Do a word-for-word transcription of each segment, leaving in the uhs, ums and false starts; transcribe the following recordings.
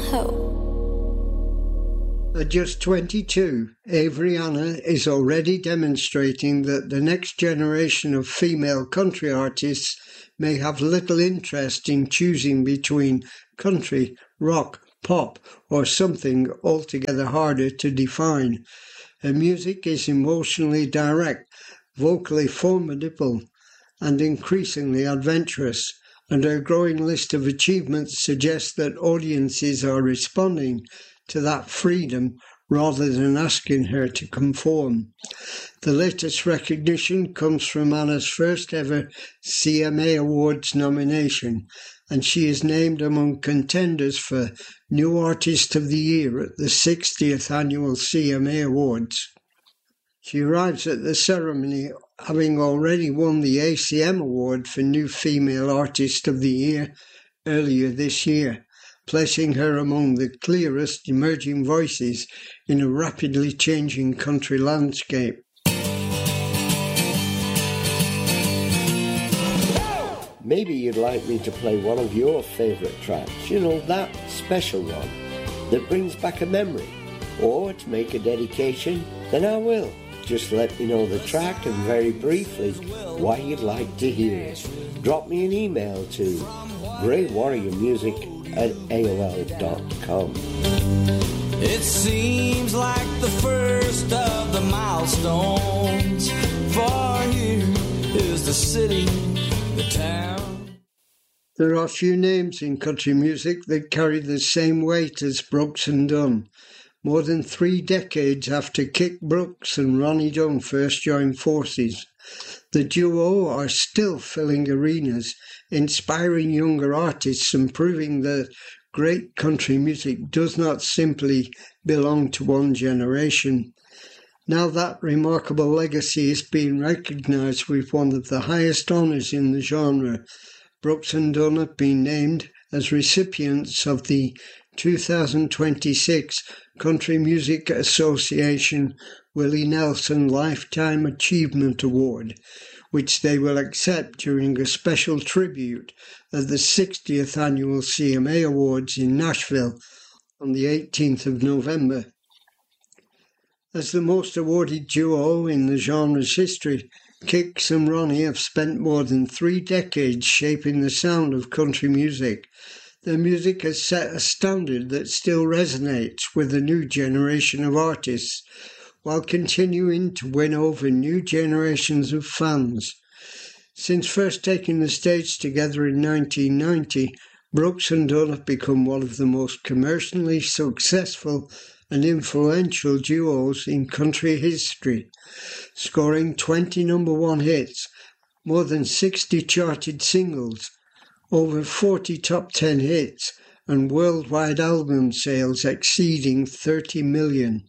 hoe. At just twenty-two, Avery Anna is already demonstrating that the next generation of female country artists may have little interest in choosing between country, rock, pop, or something altogether harder to define. Her music is emotionally direct, vocally formidable, and increasingly adventurous, and her growing list of achievements suggests that audiences are responding to that freedom rather than asking her to conform. The latest recognition comes from Anna's first ever C M A Awards nomination, and she is named among contenders for New Artist of the Year at the sixtieth Annual C M A Awards. She arrives at the ceremony having already won the A C M Award for New Female Artist of the Year earlier this year, placing her among the clearest emerging voices in a rapidly changing country landscape. Maybe you'd like me to play one of your favourite tracks, you know, that special one that brings back a memory, or to make a dedication, then I will. Just let me know the track and very briefly why you'd like to hear it. Drop me an email to grey warrior music at A O L dot com. It seems like the first of the milestones. For here is the city, the town. There are few names in country music that carry the same weight as Brooks and Dunn. More than three decades after Kit Brooks and Ronnie Dunn first joined forces, the duo are still filling arenas, inspiring younger artists and proving that great country music does not simply belong to one generation. Now that remarkable legacy is being recognised with one of the highest honours in the genre. Brooks and Dunn have been named as recipients of the two thousand twenty-six Country Music Association Willie Nelson Lifetime Achievement Award, which they will accept during a special tribute at the sixtieth Annual C M A Awards in Nashville on the eighteenth of November. As the most awarded duo in the genre's history, Kix and Ronnie have spent more than three decades shaping the sound of country music. Their music has set a standard that still resonates with a new generation of artists, while continuing to win over new generations of fans. Since first taking the stage together in nineteen ninety, Brooks and Dunn have become one of the most commercially successful and influential duos in country history, scoring twenty number one hits, more than sixty charted singles, over forty top ten hits, and worldwide album sales exceeding thirty million.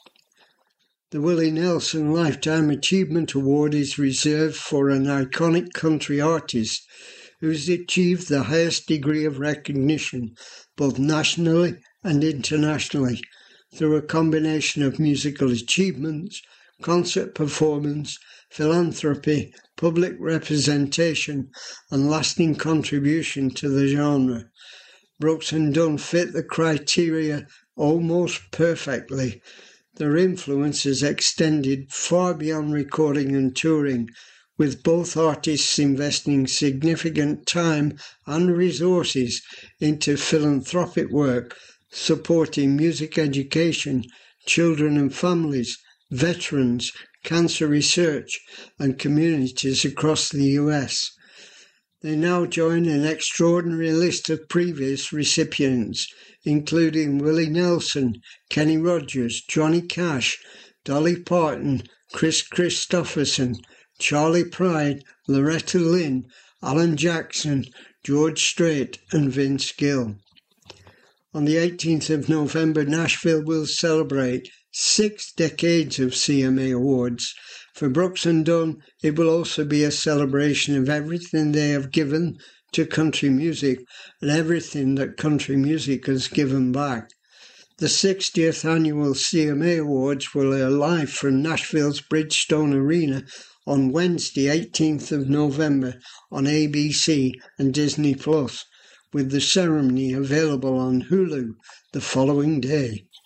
The Willie Nelson Lifetime Achievement Award is reserved for an iconic country artist who has achieved the highest degree of recognition, both nationally and internationally, through a combination of musical achievements, concert performance, philanthropy, public representation, and lasting contribution to the genre. Brooks and Dunn fit the criteria almost perfectly. Their influence has extended far beyond recording and touring, with both artists investing significant time and resources into philanthropic work, supporting music education, children and families, veterans, cancer research, and communities across the U S. They now join an extraordinary list of previous recipients, including Willie Nelson, Kenny Rogers, Johnny Cash, Dolly Parton, Chris Christopherson, Charlie Pride, Loretta Lynn, Alan Jackson, George Strait, and Vince Gill. On the eighteenth of November, Nashville will celebrate six decades of C M A Awards. For Brooks and Dunn, it will also be a celebration of everything they have given to country music and everything that country music has given back. The sixtieth Annual C M A Awards will air live from Nashville's Bridgestone Arena on Wednesday, eighteenth of November on A B C and Disney Plus, with the ceremony available on Hulu the following day.